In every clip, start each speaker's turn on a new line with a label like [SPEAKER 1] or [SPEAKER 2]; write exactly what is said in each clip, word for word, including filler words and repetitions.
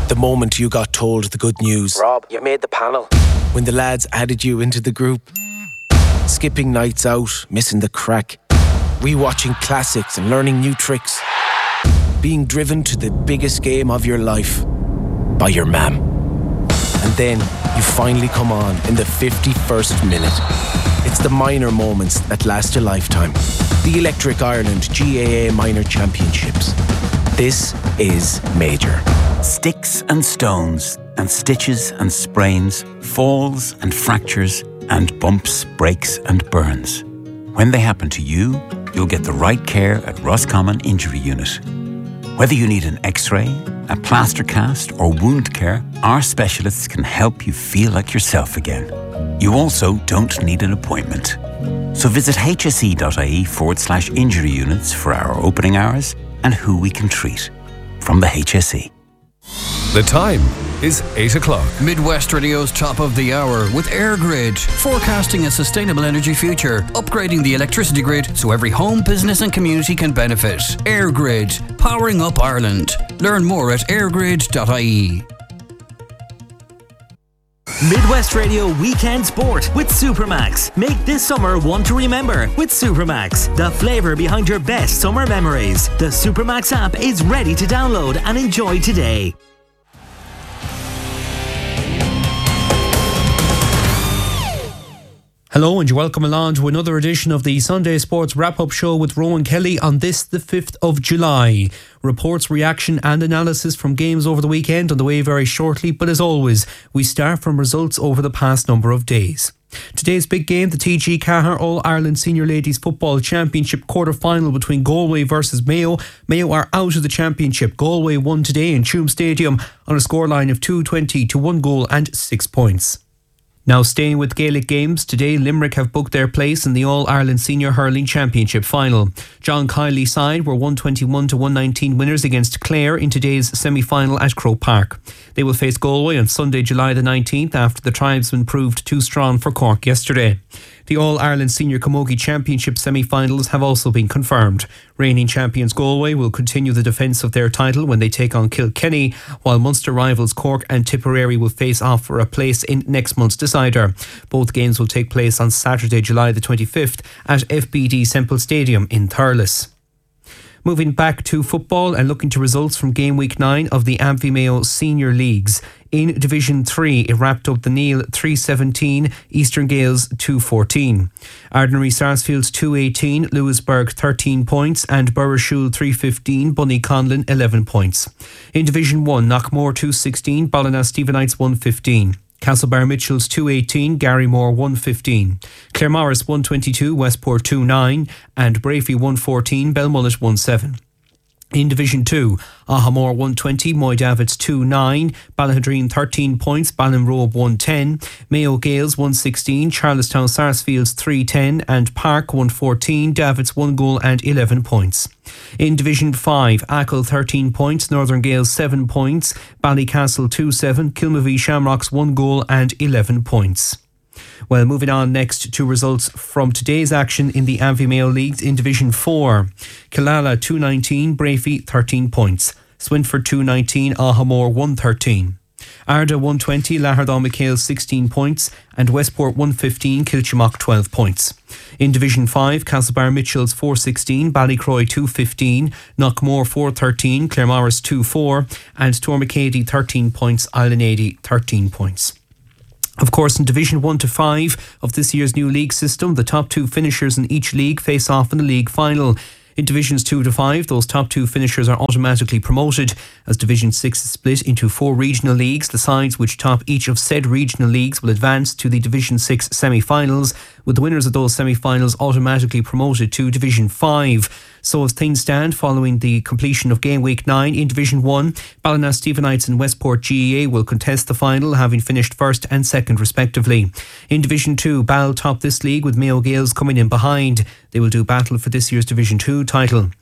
[SPEAKER 1] The moment you got told the good news.
[SPEAKER 2] Rob, you made the panel.
[SPEAKER 1] When the lads added you into the group. Skipping nights out, missing the crack. Rewatching classics and learning new tricks. Being driven to the biggest game of your life by your mam. And then you finally come on in the fifty-first minute. It's the minor moments that last a lifetime. The Electric Ireland G A A Minor Championships. This is major.
[SPEAKER 3] Sticks and stones and stitches and sprains, falls and fractures and bumps, breaks and burns. When they happen to you, you'll get the right care at Roscommon Injury Unit. Whether you need an X-ray, a plaster cast or wound care, our specialists can help you feel like yourself again. You also don't need an appointment. So visit hse.ie forward slash injury units for our opening hours and who we can treat. From the H S E.
[SPEAKER 4] The time is eight o'clock.
[SPEAKER 5] Midwest Radio's top of the hour with AirGrid, forecasting a sustainable energy future, upgrading the electricity grid so every home, business and community can benefit. AirGrid, powering up Ireland. Learn more at airgrid dot I E.
[SPEAKER 6] Midwest Radio Weekend Sport with Supermax. Make this summer one to remember with Supermax, the flavour behind your best summer memories. The Supermax app is ready to download and enjoy today.
[SPEAKER 7] Hello and you're welcome along to another edition of the Sunday Sports Wrap-Up Show with Rowan Kelly on this, the fifth of July. Reports, reaction and analysis from games over the weekend on the way very shortly, but as always, we start from results over the past number of days. Today's big game, the T G Cahir All-Ireland Senior Ladies Football Championship quarter-final between Galway versus Mayo. Mayo are out of the championship. Galway won today in Tuam Stadium on a scoreline of two twenty to one goal and six points. Now staying with Gaelic games, today Limerick have booked their place in the All-Ireland Senior Hurling Championship final. John Kiley's side were one twenty-one to one nineteen winners against Clare in today's semi-final at Croke Park. They will face Galway on Sunday, July the nineteenth after the tribesmen proved too strong for Cork yesterday. The All-Ireland Senior Camogie Championship semi-finals have also been confirmed. Reigning champions Galway will continue the defence of their title when they take on Kilkenny, while Munster rivals Cork and Tipperary will face off for a place in next month's decider. Both games will take place on Saturday, July the twenty-fifth at F B D Semple Stadium in Thurles. Moving back to football and looking to results from game week nine of the Amphy Mayo Senior Leagues. In Division three, it wrapped up the Neil three seventeen, Eastern Gales two fourteen. Ardnary Sarsfields two eighteen, Lewisburg thirteen points and Burrishoole three fifteen, Bunny Conlon eleven points. In Division one, Knockmore two sixteen, Ballina Stephenites one fifteen. Castlebar Mitchells two eighteen, Garrymore one fifteen. Claremorris one twenty-two, Westport two nine and Brafey one fourteen, Belmullet one seven. In Division two, Ahamore one twenty, Moydavits two nine, Ballahadreen thirteen points, Ballinrobe one ten, Mayo Gales one sixteen, Charlestown Sarsfields three ten and Park one fourteen, Davits one goal and eleven points. In Division five, Achill thirteen points, Northern Gales seven points, Ballycastle two seven, Kilmavie Shamrocks one goal and eleven points. Well, moving on next to results from today's action in the Amphy Mayo Leagues in Division four. Killala two nineteen, Brafey thirteen points. Swinford two nineteen, Ahamore one thirteen. Arda one twenty, Lahardal McHale sixteen points and Westport one fifteen, Kilchimock twelve points. In Division five, Castlebar Mitchells four sixteen, Ballycroy two fifteen, Knockmore four thirteen, Claremorris two four and Tormacady thirteen points, Islandady thirteen points. Of course, in Division one to five of this year's new league system, the top two finishers in each league face off in the league final. In Divisions two to five, those top two finishers are automatically promoted. As Division six is split into four regional leagues, the sides which top each of said regional leagues will advance to the Division six semi-finals, with the winners of those semi-finals automatically promoted to Division five. So as things stand, following the completion of Game Week nine in Division one, Ballina Stephenites and Westport G E A will contest the final, having finished first and second respectively. In Division two, Ball top this league with Mayo Gales coming in behind. They will do battle for this year's Division two title.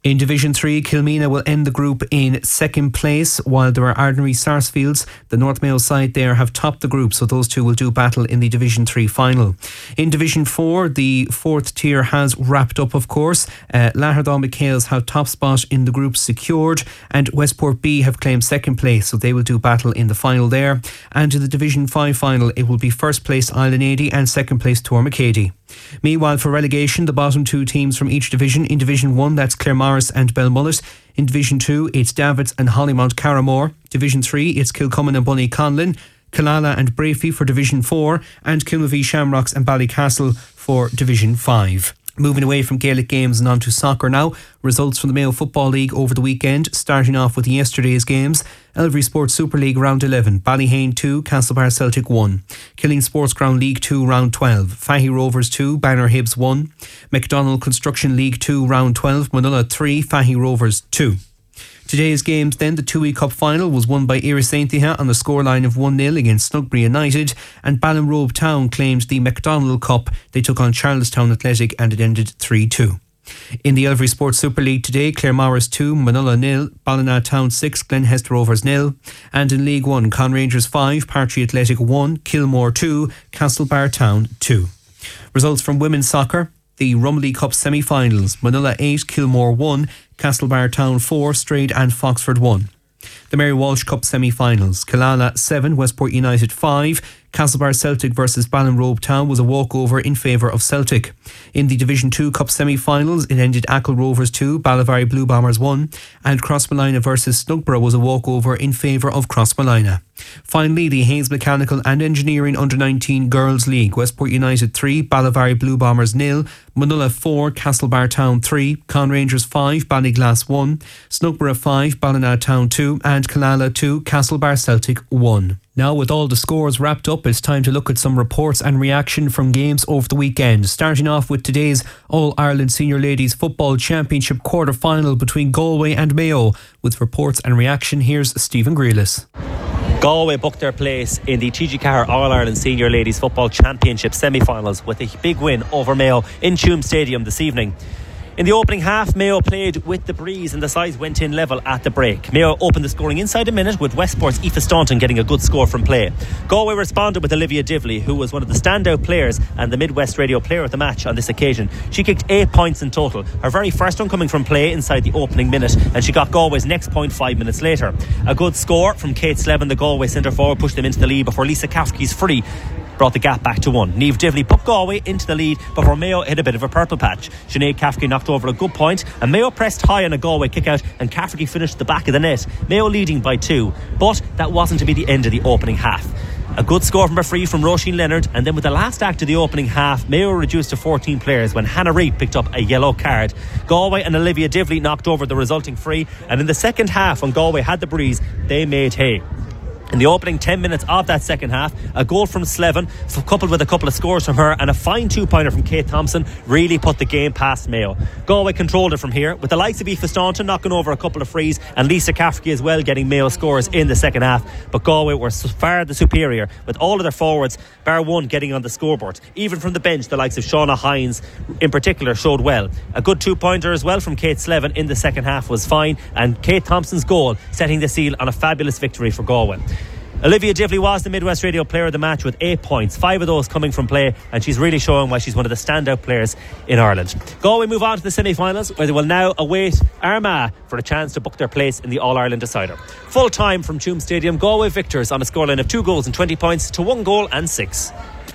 [SPEAKER 7] In Division three, Kilmena will end the group in second place, while there are Ardnary Sarsfields. The North Mayo side there have topped the group, so those two will do battle in the Division three final. In Division four, the fourth tier has wrapped up, of course. Uh, Lahardal McHale's have top spot in the group secured, and Westport B have claimed second place, so they will do battle in the final there. And in the Division five final, it will be first place Island eighty and second place Tormacady. Meanwhile, for relegation, the bottom two teams from each division. In Division one, that's Claremorris and Belmullet. In Division two, it's Davids and Hollymount Carramore. Division three, it's Kilcummin and Bunny Conlon. Killala and Brafey for Division four, and Kilmavie Shamrocks and Ballycastle for Division five. Moving away from Gaelic games and on to soccer now. Results from the Mayo Football League over the weekend, starting off with yesterday's games. Elvery Sports Super League Round eleven, Ballyhane two, Castlebar Celtic one. Killeen Sports Ground League two Round twelve, Fahy Rovers two, Banner Hibs one. McDonald Construction League two Round twelve, Manula three, Fahy Rovers two. Today's games then, the two-way cup final was won by Irisaintiha on the scoreline of one nil against Snugbury United, and Ballinrobe Town claimed the McDonald Cup. They took on Charlestown Athletic and it ended three two. In the Elvery Sports Super League today, Claremorris two, Manula nil, Ballina Town six, Glenhester Rovers nil. And in League one, Conrangers five, Partry Athletic one, Kilmore two, Castlebar Town two. Results from women's soccer. The Rumley Cup semi-finals, Manula eight, Kilmore one, Castlebar Town four, Strayed and Foxford one. The Mary Walsh Cup semi-finals, Killala seven, Westport United five, Castlebar Celtic versus Ballinrobe Town was a walkover in favour of Celtic. In the Division two Cup semi-finals, it ended Achill Rovers two, Ballivary Blue Bombers one, and Crossmolina versus Snugborough was a walkover in favour of Crossmolina. Finally, the Hayes Mechanical and Engineering Under nineteen Girls League, Westport United three, Ballivary Blue Bombers nil, Manula four, Castlebar Town three, Conrangers five, Ballyglass one, Snugborough five, Ballina Town two, and Killala two, Castlebar Celtic one. Now, with all the scores wrapped up, it's time to look at some reports and reaction from games over the weekend. Starting off with today's All-Ireland Senior Ladies Football Championship quarter-final between Galway and Mayo. With reports and reaction, here's Stephen Grealis.
[SPEAKER 2] Galway booked their place in the T G Carr All-Ireland Senior Ladies Football Championship semi-finals with a big win over Mayo in Tuam Stadium this evening. In the opening half, Mayo played with the breeze and the sides went in level at the break. Mayo opened the scoring inside a minute with Westport's Aoife Staunton getting a good score from play. Galway responded with Olivia Divley, who was one of the standout players and the Midwest Radio Player of the Match on this occasion. She kicked eight points in total, her very first one coming from play inside the opening minute, and she got Galway's next point five minutes later. A good score from Kate Slevin, the Galway centre forward, pushed them into the lead before Lisa Kafke's free brought the gap back to one. Niamh Divley put Galway into the lead before Mayo hit a bit of a purple patch. Sinead Kafke knocked over a good point and Mayo pressed high on a Galway kick out and Kafke finished the back of the net. Mayo leading by two, but that wasn't to be the end of the opening half. A good score from a free from Roisin Leonard, and then with the last act of the opening half, Mayo reduced to fourteen players when Hannah Reid picked up a yellow card. Galway and Olivia Divley knocked over the resulting free, and in the second half, when Galway had the breeze, they made hay. In the opening ten minutes of that second half, a goal from Slevin, coupled with a couple of scores from her and a fine two-pointer from Kate Thompson, really put the game past Mayo. Galway controlled it from here, with the likes of Aoife Staunton knocking over a couple of frees and Lisa Kafke as well getting Mayo scores in the second half. But Galway were far the superior, with all of their forwards, bar one, getting on the scoreboard. Even from the bench, the likes of Shauna Hines in particular showed well. A good two-pointer as well from Kate Slevin in the second half was fine, and Kate Thompson's goal setting the seal on a fabulous victory for Galway. Olivia Divley was the Midwest Radio Player of the Match with eight points, five of those coming from play, and she's really showing why she's one of the standout players in Ireland. Galway move on to the semi-finals, where they will now await Armagh for a chance to book their place in the All-Ireland decider. Full time from Tuam Stadium, Galway victors on a scoreline of two goals and twenty points to one goal and six.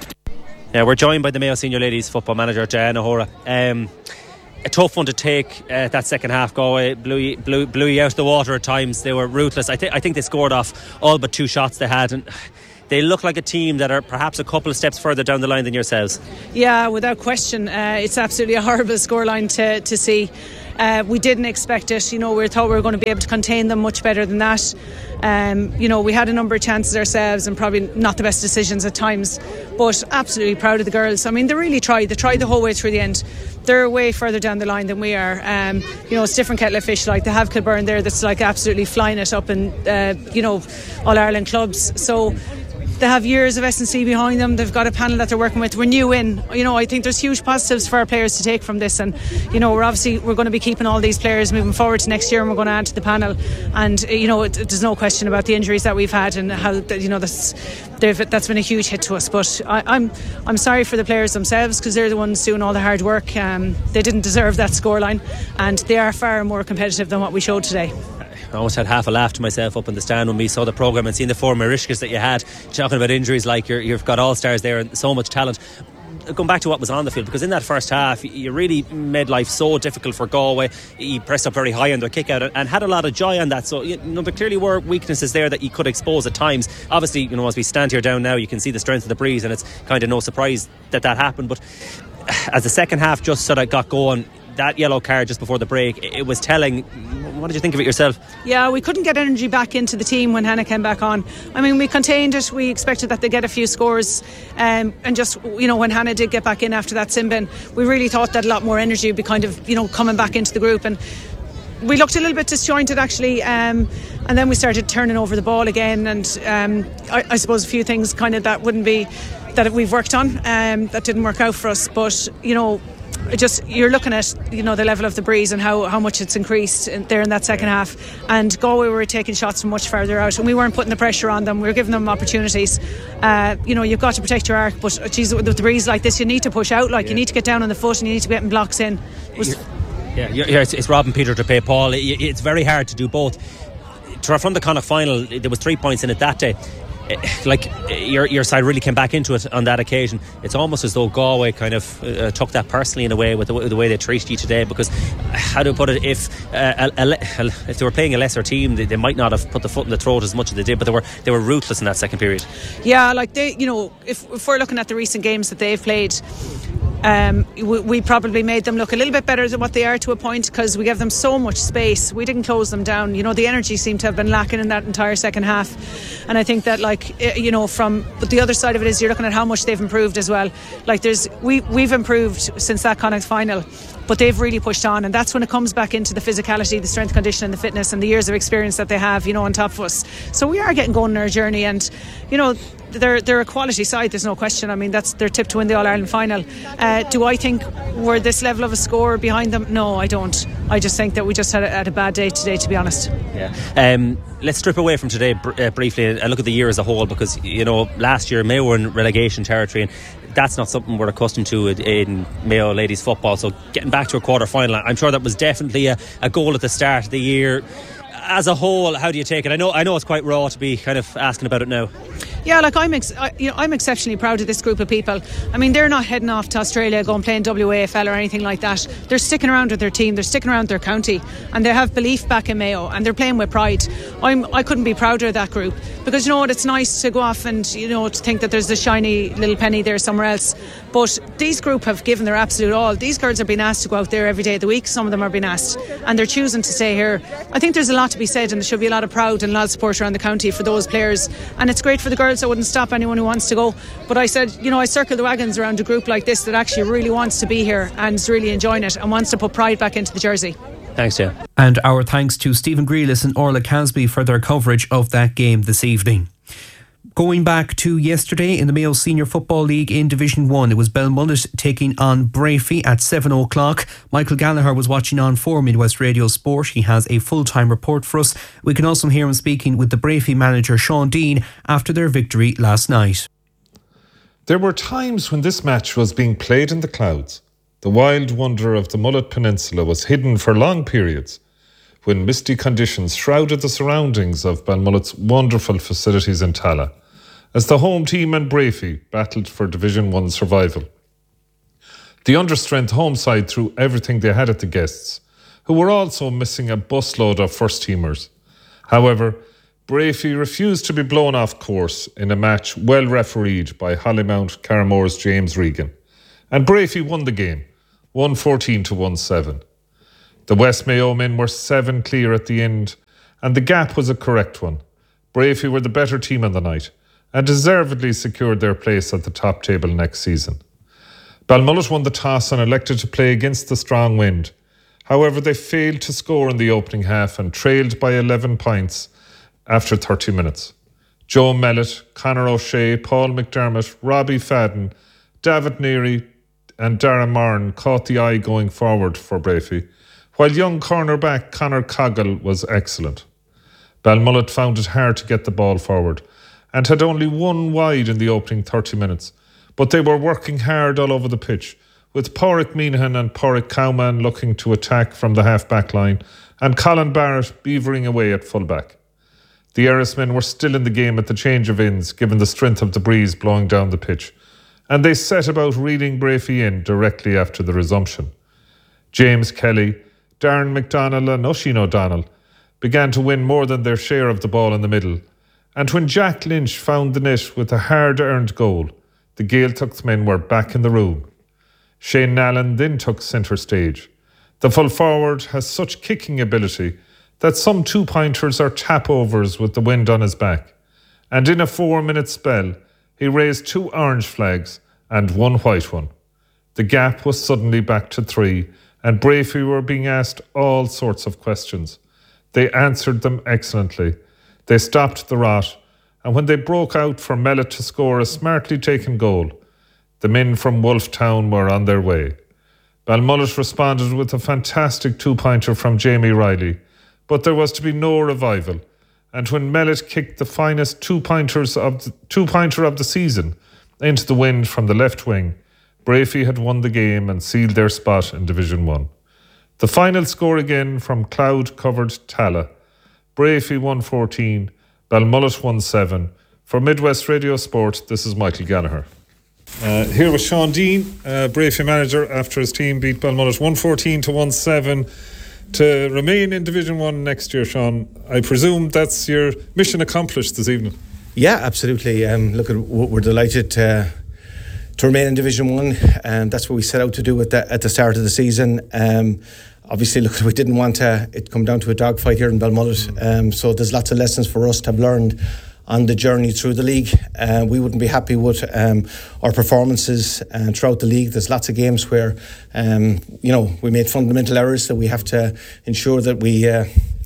[SPEAKER 2] Now we're joined by the Mayo Senior Ladies football manager Diana Hora. Um, A tough one to take, uh, that second half. Galway blew you, blew, blew you out of the water at times. They were ruthless. I, th- I think they scored off all but two shots they had, and they look like a team that are perhaps a couple of steps further down the line than yourselves.
[SPEAKER 8] Yeah, without question. Uh, it's absolutely a horrible scoreline to, to see. Uh, we didn't expect it. You know, we thought we were going to be able to contain them much better than that. Um, you know, we had a number of chances ourselves and probably not the best decisions at times, but absolutely proud of the girls. I mean, they really tried. They tried the whole way through the end. They're way further down the line than we are. Um, you know, it's different kettle of fish. Like, they have Kilburn there that's like absolutely flying it up in, uh, you know, All-Ireland clubs. So they have years of S and C behind them. They've got a panel that they're working with. We're new in. You know, I think there's huge positives for our players to take from this. And, you know, we're obviously, we're going to be keeping all these players moving forward to next year, and we're going to add to the panel. And, you know, it, there's no question about the injuries that we've had and how, you know, that's, that's been a huge hit to us. But I, I'm I'm sorry for the players themselves, because they're the ones doing all the hard work. Um, they didn't deserve that scoreline, and they are far more competitive than what we showed today.
[SPEAKER 2] I almost had half a laugh to myself up in the stand when we saw the programme and seeing the four Marishkas that you had, talking about injuries like you're, you've got all-stars there and so much talent. Going back to what was on the field, because in that first half you really made life so difficult for Galway. You pressed up very high on their kick out and had a lot of joy on that, so you know there clearly were weaknesses there that you could expose at times. Obviously, you know, as we stand here down now, you can see the strength of the breeze, and it's kind of no surprise that that happened. But as the second half just sort of got going, that yellow card just before the break, it was telling. What did you think of it yourself?
[SPEAKER 8] Yeah, we couldn't get energy back into the team when Hannah came back on. I mean, we contained it. We expected that they'd get a few scores, um, and just, you know, when Hannah did get back in after that sin bin, we really thought that a lot more energy would be kind of, you know, coming back into the group. And we looked a little bit disjointed actually, um, and then we started turning over the ball again. And um, I, I suppose a few things kind of that wouldn't be that we've worked on um, that didn't work out for us. But you know, just you're looking at, you know, the level of the breeze and how, how much it's increased in, there in that second yeah. half. And Galway were taking shots from much further out, and we weren't putting the pressure on them. We were giving them opportunities. Uh, you know, you've got to protect your arc, but geez, with the breeze like this, you need to push out. Like yeah. you need to get down on the foot, and you need to be getting blocks in. Was,
[SPEAKER 2] yeah, you're, it's, it's robbing Peter to pay Paul. It's very hard to do both. From the Connacht final, there was three points in it that day. Like your your side really came back into it on that occasion. It's almost as though Galway kind of uh, took that personally in a way with the, the way they treated you today. Because how do I put it? If uh, a, a, if they were playing a lesser team, they, they might not have put the foot in the throat as much as they did. But they were they were ruthless in that second period.
[SPEAKER 8] Yeah, like they, you know, if, if we're looking at the recent games that they've played, Um, we, we probably made them look a little bit better than what they are to a point, because we gave them so much space. We didn't close them down. You know, the energy seemed to have been lacking in that entire second half. And I think that, like, you know, from but the other side of it is you're looking at how much they've improved as well. Like there's we, we've improved since that Connacht final, but they've really pushed on, and that's when it comes back into the physicality, the strength, condition and the fitness and the years of experience that they have, you know, on top of us. So we are getting going on our journey, and you know, they're they're a quality side, there's no question. I mean, that's they're tipped to win the All-Ireland final. Uh, do I think we're this level of a score behind them? No, I don't. I just think that we just had a, had a bad day today, to be honest.
[SPEAKER 2] Yeah. Um, let's strip away from today br- uh, briefly and look at the year as a whole, because you know, last year Mayo were in relegation territory, and that's not something we're accustomed to in Mayo ladies football. So getting back to a quarter final, I'm sure that was definitely a, a goal at the start of the year. As a whole, how do you take it? I know I know it's quite raw to be kind of asking about it now.
[SPEAKER 8] Yeah, like I'm, ex- I, you know, I'm exceptionally proud of this group of people. I mean, they're not heading off to Australia, going playing W A F L or anything like that. They're sticking around with their team. They're sticking around their county, and they have belief back in Mayo, and they're playing with pride. I'm, I couldn't be prouder of that group, because you know what? It's nice to go off and you know to think that there's a shiny little penny there somewhere else. But these group have given their absolute all. These girls are being asked to go out there every day of the week. Some of them are being asked, and they're choosing to stay here. I think there's a lot to be said, and there should be a lot of pride and a lot of support around the county for those players. And it's great for the girls. I wouldn't stop anyone who wants to go. But I said, you know, I circle the wagons around a group like this that actually really wants to be here and is really enjoying it and wants to put pride back into the jersey.
[SPEAKER 2] Thanks, Jim.
[SPEAKER 7] And our thanks to Stephen Grealis and Orla Casby for their coverage of that game this evening. Going back to yesterday in the Mayo Senior Football League in Division one, it was Belmullet taking on Brafey at seven o'clock. Michael Gallagher was watching on for Midwest Radio Sport. He has a full-time report for us. We can also hear him speaking with the Brafey manager Sean Dean after their victory last night.
[SPEAKER 9] There were times when this match was being played in the clouds. The wild wonder of the Mullet Peninsula was hidden for long periods, when misty conditions shrouded the surroundings of Balmullet's wonderful facilities in Tala, as the home team and Brafey battled for Division one survival. The understrength home side threw everything they had at the guests, who were also missing a busload of first-teamers. However, Brafey refused to be blown off course in a match well refereed by Hollymount Caramore's James Regan, and Brafey won the game, one fourteen to one seven. The West Mayo men were seven clear at the end, and the gap was a correct one. Brafey were the better team on the night, and deservedly secured their place at the top table next season. Balmullet won the toss and elected to play against the strong wind. However, they failed to score in the opening half and trailed by eleven points after thirty minutes. Joe Mellett, Conor O'Shea, Paul McDermott, Robbie Fadden, David Neary and Darren Martin caught the eye going forward for Brafey, while young cornerback Conor Coggle was excellent. Balmullet found it hard to get the ball forward and had only one wide in the opening thirty minutes, but they were working hard all over the pitch, with Pádraig Meehan and Pádraig Cowman looking to attack from the half-back line and Colin Barrett beavering away at full-back. The Erris men were still in the game at the change of ends, given the strength of the breeze blowing down the pitch, and they set about reeling Brafey in directly after the resumption. James Kelly, Darren McDonnell and Oisin O'Donnell began to win more than their share of the ball in the middle, and when Jack Lynch found the net with a hard-earned goal, the Gaeltacht men were back in the room. Shane Nallen then took centre stage. The full forward has such kicking ability that some two-pointers are tap-overs with the wind on his back, and in a four-minute spell, he raised two orange flags and one white one. The gap was suddenly back to three, and Brafey were being asked all sorts of questions. They answered them excellently. They stopped the rot, and when they broke out for Mellett to score a smartly taken goal, the men from Wolftown were on their way. Balmullet responded with a fantastic two-pointer from Jamie Riley, but there was to be no revival, and when Mellett kicked the finest two-pointers of the, two-pointer of the season into the wind from the left wing, Brafey had won the game and sealed their spot in Division one. The final score again from cloud-covered Tala. Brafey won fourteen, Balmullet won seven. For Midwest Radio Sport, this is Michael Gallagher. Uh, here was Sean Dean, uh, Brafey manager, after his team beat Balmullet one fourteen to one seven to remain in Division one next year. Sean, I presume that's your mission accomplished this evening.
[SPEAKER 10] Yeah, absolutely. Um, look, we're delighted to, to remain in Division one, and that's what we set out to do at the, at the start of the season. Um, obviously, look, we didn't want to, it come down to a dogfight here in Balmullet, um, so there's lots of lessons for us to have learned on the journey through the league. Uh, we wouldn't be happy with um, our performances uh, throughout the league. There's lots of games where um, you know, we made fundamental errors that we have to ensure that we uh,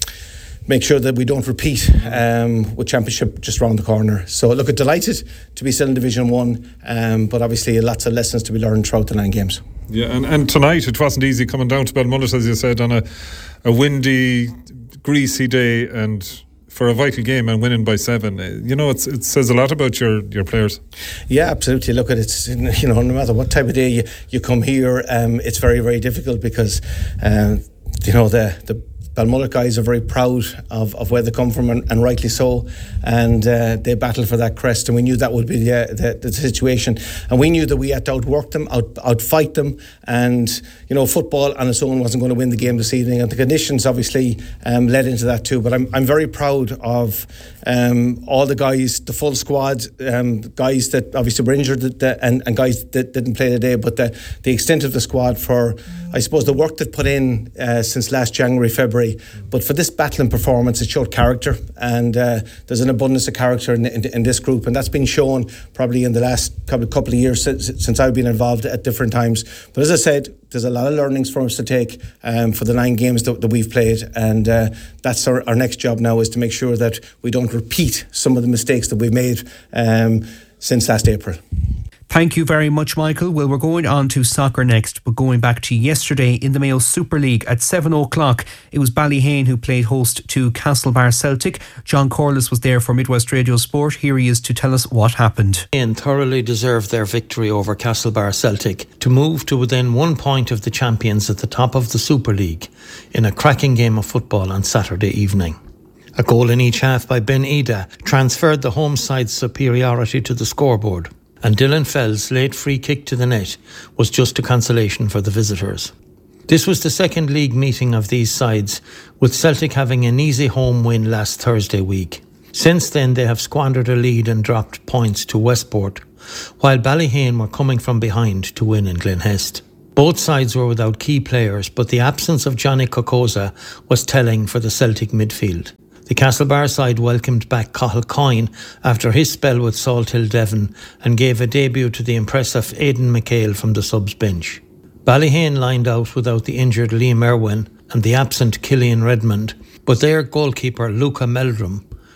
[SPEAKER 10] make sure that we don't repeat um, with Championship just round the corner. So look, I'm delighted to be still in Division one, um, but obviously lots of lessons to be learned throughout the nine games.
[SPEAKER 9] Yeah, and, and tonight it wasn't easy coming down to Balmullet, as you said, on a, a windy, greasy day, and for a vital game and winning by seven. You know, it's, it says a lot about your, your players.
[SPEAKER 10] Yeah, absolutely. Look, at it's, you know, no matter what type of day you, you come here, um, it's very, very difficult because, uh, you know, the, the Balmullet guys are very proud of, of where they come from, and, and rightly so, and uh, they battle for that crest, and we knew that would be the, the, the situation, and we knew that we had to outwork them, out, outfight them, and you know, football on its own wasn't going to win the game this evening, and the conditions obviously um, led into that too. But I'm I'm very proud of um, all the guys, the full squad, um, guys that obviously were injured that, and, and guys that didn't play today, but the, the extent of the squad for, I suppose, the work they've put in uh, since last January, February. But for this battling performance, it showed character, and uh, there's an abundance of character in, in, in this group, and that's been shown probably in the last couple, couple of years since, since I've been involved at different times. But as I said, there's a lot of learnings for us to take um, for the nine games that, that we've played, and uh, that's our, our next job now, is to make sure that we don't repeat some of the mistakes that we've made um, since last April.
[SPEAKER 7] Thank you very much, Michael. Well, we're going on to soccer next, but going back to yesterday in the Mayo Super League at seven o'clock, it was Ballyhane who played host to Castlebar Celtic. John Corliss was there for Midwest Radio Sport. Here he is to tell us what happened.
[SPEAKER 11] And thoroughly deserved their victory over Castlebar Celtic to move to within one point of the champions at the top of the Super League in a cracking game of football on Saturday evening. A goal in each half by Ben Ida transferred the home side's superiority to the scoreboard, and Dylan Fell's late free kick to the net was just a consolation for the visitors. This was the second league meeting of these sides, with Celtic having an easy home win last Thursday week. Since then, they have squandered a lead and dropped points to Westport, while Ballyhane were coming from behind to win in Glenhest. Both sides were without key players, but the absence of Johnny Kokoza was telling for the Celtic midfield. The Castlebar side welcomed back Cathal Coyne after his spell with Salt Hill Devon and gave a debut to the impressive Aidan McHale from the subs bench. Ballyhane lined out without the injured Liam Irwin and the absent Killian Redmond, but their goalkeeper Luca Meldrum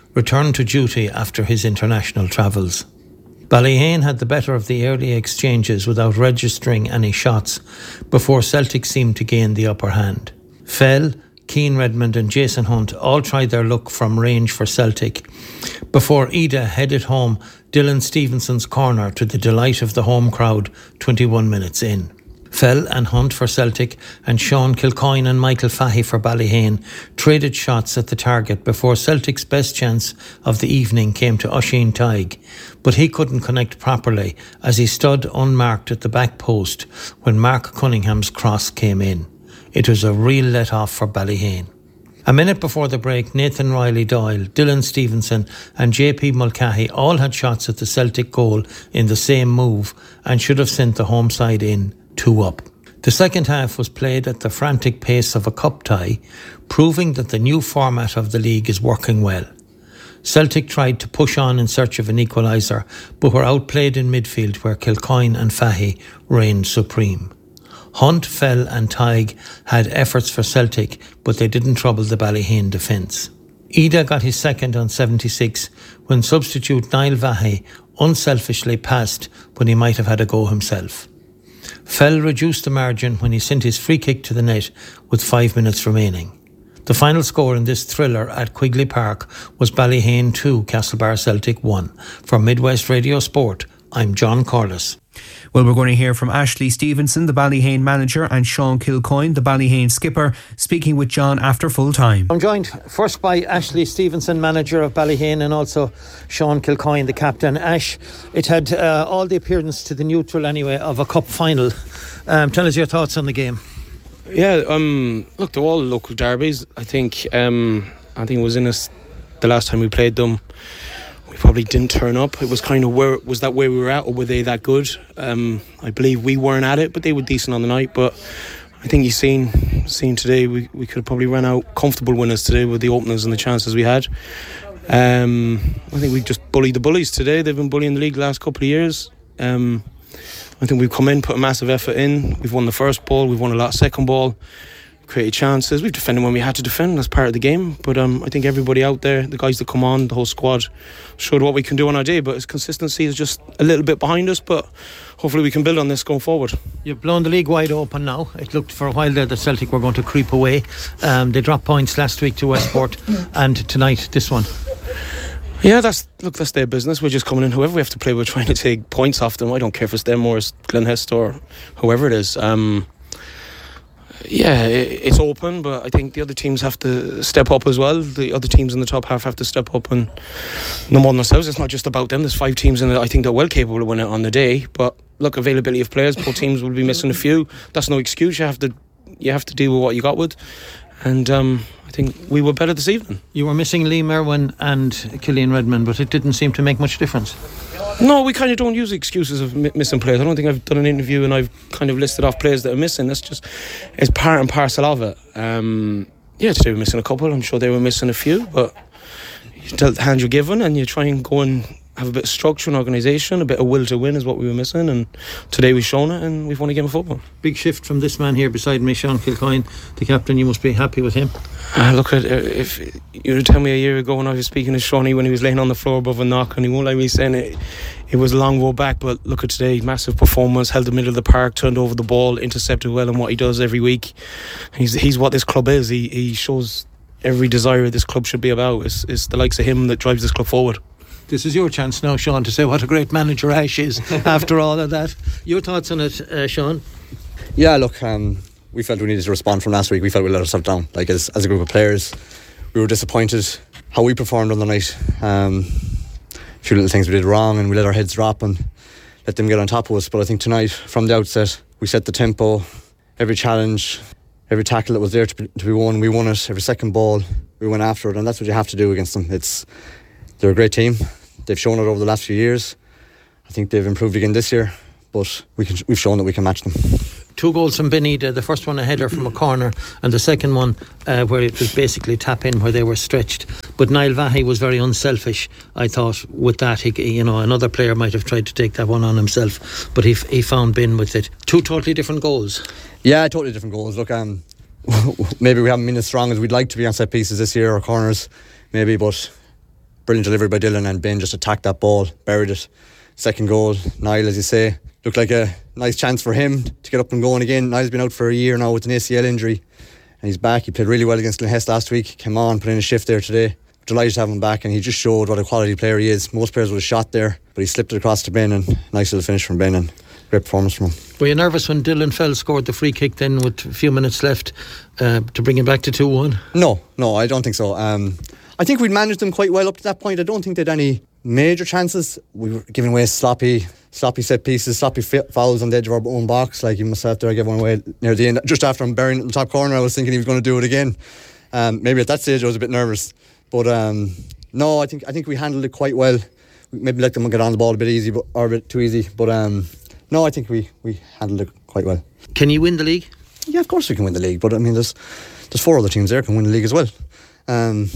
[SPEAKER 11] returned to duty after his international travels. Ballyhane had the better of the early exchanges without registering any shots before Celtic seemed to gain the upper hand. Fell, Keane Redmond and Jason Hunt all tried their luck from range for Celtic before Ida headed home Dylan Stevenson's corner to the delight of the home crowd twenty-one minutes in. Fell and Hunt for Celtic and Sean Kilcoyne and Michael Fahy for Ballyhane traded shots at the target before Celtic's best chance of the evening came to Oisin Tadhg, but he couldn't connect properly as he stood unmarked at the back post when Mark Cunningham's cross came in. It was a real let-off for Ballyhane. A minute before the break, Nathan Riley Doyle, Dylan Stevenson and J P Mulcahy all had shots at the Celtic goal in the same move and should have sent the home side in two up. The second half was played at the frantic pace of a cup tie, proving that the new format of the league is working well. Celtic tried to push on in search of an equaliser, but were outplayed in midfield where Kilcoyne and Fahy reigned supreme. Hunt, Fell and Tadhg had efforts for Celtic, but they didn't trouble the Ballyhane defence. Ida got his second on seventy-six when substitute Niall Vahe unselfishly passed when he might have had a go himself. Fell reduced the margin when he sent his free kick to the net with five minutes remaining. The final score in this thriller at Quigley Park was Ballyhane two, Castlebar Celtic one. For Midwest Radio Sport, I'm John Corliss.
[SPEAKER 7] Well, we're going to hear from Ashley Stevenson, the Ballyhane manager, and Sean Kilcoyne, the Ballyhane skipper, speaking with John after full time.
[SPEAKER 11] I'm joined first by Ashley Stevenson, manager of Ballyhane, and also Sean Kilcoyne, the captain. Ash, it had uh, all the appearance to the neutral anyway of a cup final. Um, tell us your thoughts on the game.
[SPEAKER 12] Yeah, um, look, they're all local derbies. I think um, I think it was in us the last time we played them. We probably didn't turn up. It was kind of where was that where we were at, or were they that good? Um, I believe we weren't at it, but they were decent on the night. But I think you've seen seen today, we, we could have probably run out comfortable winners today with the openings and the chances we had. Um, I think we just bullied the bullies today. They've been bullying the league the last couple of years. Um, I think we've come in, put a massive effort in. We've won the first ball, we've won a lot of second ball, created chances. We've defended when we had to defend. That's part of the game. But um, I think everybody out there, the guys that come on, the whole squad, showed what we can do on our day. But its consistency is just a little bit behind us. But hopefully we can build on this going forward.
[SPEAKER 11] You've blown the league wide open now. It looked for a while there that Celtic were going to creep away. Um, they dropped points last week to Westport, and tonight this one.
[SPEAKER 12] Yeah, that's look, that's their business. We're just coming in. Whoever we have to play, we're trying to take points off them. I don't care if it's them or it's Glenhest or whoever it is. Um, yeah, it, it's open, but I think the other teams have to step up as well. The other teams in the top half have to step up, and no more than ourselves. It's not just about them. There's five teams in it. I think they're well capable of winning it on the day. But look, availability of players. Both teams will be missing a few. That's no excuse. You have to, you have to deal with what you got with. And um, I think we were better this evening.
[SPEAKER 11] You were missing Lee Merwin and Killian Redmond, but it didn't seem to make much difference.
[SPEAKER 12] No, we kind of don't use excuses of m- missing players. I don't think I've done an interview and I've kind of listed off players that are missing. That's just, it's part and parcel of it. Um, yeah, today we're missing a couple. I'm sure they were missing a few, but you tell the hand you're given and you try and go and have a bit of structure and organisation. A bit of will to win is what we were missing, and today we've shown it and we've won a game of football.
[SPEAKER 11] Big shift from this man here beside me, Sean Kilcoyne, the captain. You must be happy with him.
[SPEAKER 12] Uh, look, at if you would tell me a year ago when I was speaking to Shawnee when he was laying on the floor above a knock, and he won't let me saying it, it was a long road back, but look at today, massive performance, held the middle of the park, turned over the ball, intercepted well in what he does every week. He's he's what this club is. He he shows every desire this club should be about. It's, it's the likes of him that drives this club forward.
[SPEAKER 11] This is your chance now, Sean, to say what a great manager Ash is after all of that. Your thoughts on it, uh, Sean?
[SPEAKER 13] Yeah, look, um, we felt we needed to respond from last week. We felt we let ourselves down. Like as, as a group of players, we were disappointed how we performed on the night. Um, a few little things we did wrong, and we let our heads drop and let them get on top of us. But I think tonight, from the outset, we set the tempo. Every challenge, every tackle that was there to be, to be won, we won it. Every second ball, we went after it, and that's what you have to do against them. It's they're a great team. They've shown it over the last few years. I think they've improved again this year, but we can, we've shown that we can match them.
[SPEAKER 11] Two goals from Benida, the first one a header from a corner, and the second one uh, where it was basically tap in where they were stretched. But Niall Vahe was very unselfish, I thought, with that. He, you know, another player might have tried to take that one on himself, but he he found Ben with it. Two totally different goals.
[SPEAKER 13] Yeah, totally different goals. Look, um, maybe we haven't been as strong as we'd like to be on set pieces this year or corners, maybe, but brilliant delivery by Dylan, and Ben just attacked that ball, buried it. Second goal, Niall, as you say, looked like a nice chance for him to get up and going again. Niall's been out for a year now with an A C L injury, and he's back. He played really well against Glenhest last week, came on, put in a shift there today. Delighted to have him back, and he just showed what a quality player he is. Most players would have shot there, but he slipped it across to Ben, and nice little finish from Ben, and great performance from him.
[SPEAKER 11] Were you nervous when Dylan Fell scored the free kick then with a few minutes left uh, to bring it back to two one?
[SPEAKER 13] No, no, I don't think so. Um, I think we'd managed them quite well up to that point. I don't think they'd any major chances. We were giving away sloppy sloppy set pieces, sloppy f- fouls on the edge of our own box. Like even myself there, I gave one away near the end. Just after I'm burying it in the top corner, I was thinking he was going to do it again. Um, maybe at that stage I was a bit nervous. But um, no, I think I think we handled it quite well. We maybe let them get on the ball a bit easy, but, or a bit too easy. But um, no, I think we, we handled it quite well.
[SPEAKER 11] Can you win the league?
[SPEAKER 13] Yeah, of course we can win the league. But I mean, there's there's four other teams there can win the league as well. Um,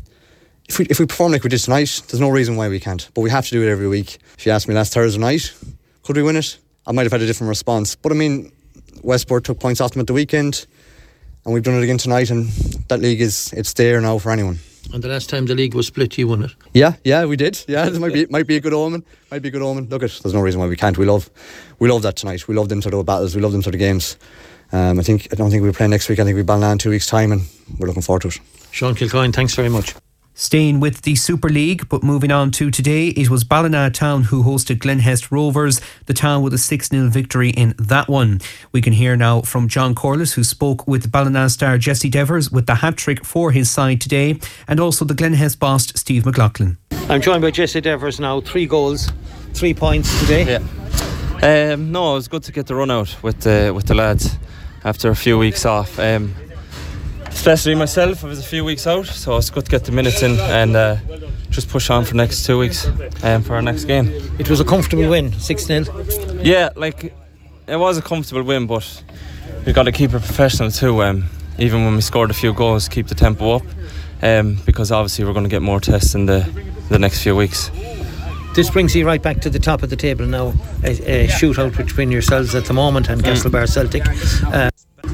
[SPEAKER 13] if we if we perform like we did tonight, there's no reason why we can't. But we have to do it every week. If you asked me last Thursday night, could we win it? I might have had a different response. But I mean, Westport took points off them at the weekend, and we've done it again tonight. And that league is it's there now for anyone.
[SPEAKER 11] And the last time the league was split, you won it.
[SPEAKER 13] Yeah, yeah, we did. Yeah, it might be might be a good omen. Might be a good omen. Look, it, there's no reason why we can't. We love, we love that tonight. We love them sort of battles. We love them sort of games. Um, I think I don't think we're playing next week. I think we Ballina in two weeks' time, and we're looking forward to it.
[SPEAKER 11] Sean Kilcoyne, thanks very much.
[SPEAKER 7] Staying with the Super League, but moving on to today, it was Ballina Town who hosted Glenhest Rovers, the Town with a six nil victory in that one. We can hear now from John Corliss, who spoke with Ballina star Jesse Devers with the hat-trick for his side today, and also the Glenhest boss Steve McLaughlin.
[SPEAKER 11] I'm joined by Jesse Devers now. Three goals, three points today.
[SPEAKER 14] Yeah. Um, no, it was good to get the run out with the, with the lads after a few weeks off. Um, Especially myself, I was a few weeks out, so it's good to get the minutes in and uh, just push on for next two weeks um, for our next game.
[SPEAKER 11] It was a comfortable win, six nil.
[SPEAKER 14] Yeah, like it was a comfortable win, but we've got to keep it professional too. Um, even when we scored a few goals, keep the tempo up, um, because obviously we're going to get more tests in the the next few weeks.
[SPEAKER 11] This brings you right back to the top of the table now. A, a shootout between yourselves at the moment and Castlebar Celtic. Uh,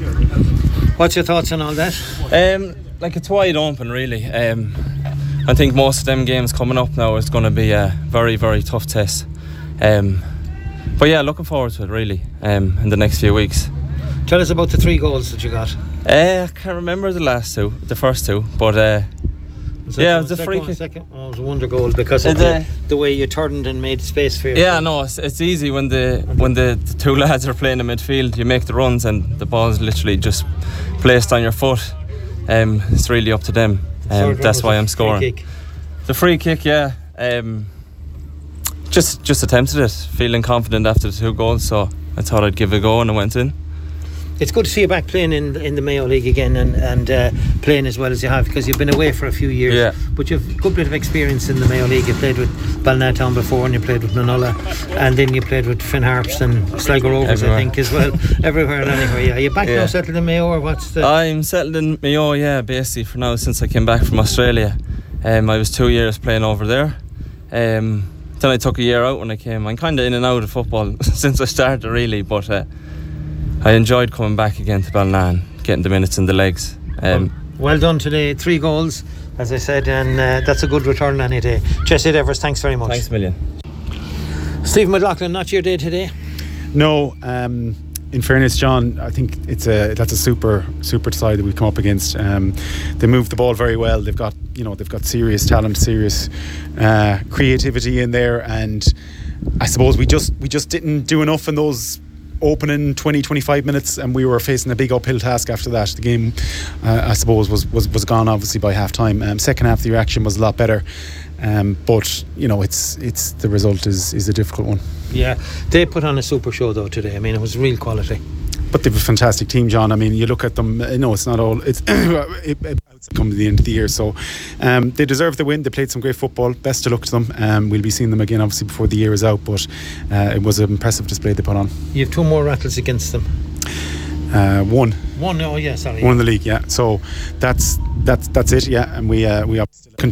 [SPEAKER 11] What's your thoughts on all that?
[SPEAKER 14] Um, like it's wide open really. Um, I think most of them games coming up now is going to be a very, very tough test. Um, but yeah, looking forward to it really um, in the next few weeks.
[SPEAKER 11] Tell us about the three goals that you got.
[SPEAKER 14] Uh, I can't remember the last two, the first two, but uh, yeah, it was a free kick.
[SPEAKER 11] Second? Oh, it was a wonder goal because of the, the way you turned and made space for yourself.
[SPEAKER 14] Yeah, no, it's, it's easy when the when the, the two lads are playing in midfield. You make the runs and the ball's literally just placed on your foot. Um, it's really up to them. Um, that's why I'm scoring.
[SPEAKER 11] Free kick.
[SPEAKER 14] The free kick, yeah. Um, just just attempted it, feeling confident after the two goals. So I thought I'd give it a go, and I went in.
[SPEAKER 11] It's good to see you back playing in in the Mayo League again and, and uh, playing as well as you have, because you've been away for a few years.
[SPEAKER 14] Yeah.
[SPEAKER 11] But you've a good bit of experience in the Mayo League. You played with Ballina Town before, and you played with Nulla, and then you played with Finn Harps and Sligo Rovers,
[SPEAKER 14] Everywhere.
[SPEAKER 11] I think, as well. Everywhere and anywhere. Yeah. Are you back
[SPEAKER 14] Yeah.
[SPEAKER 11] now, settled in Mayo, or what's the?
[SPEAKER 14] I'm settled in Mayo, yeah, basically for now since I came back from Australia. Um, I was two years playing over there. Um, then I took a year out when I came. I'm kind of in and out of football since I started really, but uh, I enjoyed coming back again to Ballina and getting the minutes in the legs. Um,
[SPEAKER 11] Well done today. Three goals, as I said, and uh, that's a good return any day. Jesse Devers, thanks very much.
[SPEAKER 14] Thanks a million.
[SPEAKER 11] Stephen McLaughlin, not your day today?
[SPEAKER 15] No, um, in fairness, John, I think it's a that's a super super side that we've come up against. Um, they move the ball very well. They've got you know they've got serious talent, serious uh, creativity in there, and I suppose we just we just didn't do enough in those opening twenty, twenty-five minutes, and we were facing a big uphill task after that. The game, uh, I suppose, was, was, was gone obviously by half time. Um, second half, the reaction was a lot better, um, but you know, it's it's the result is is a difficult one.
[SPEAKER 11] Yeah, they put on a super show though today. I mean, it was real quality.
[SPEAKER 15] But they've a fantastic team, John. I mean, you look at them. No, it's not all. It's it, it come to the end of the year, so um, they deserve the win. They played some great football. Best of luck to them. Um, we'll be seeing them again, obviously, before the year is out. But uh, it was an impressive display they put on.
[SPEAKER 11] You have two more rattles against them.
[SPEAKER 15] Uh, one.
[SPEAKER 11] One. Oh yeah, sorry.
[SPEAKER 15] One in the league. Yeah. So that's that's that's it. Yeah, and we uh, we up.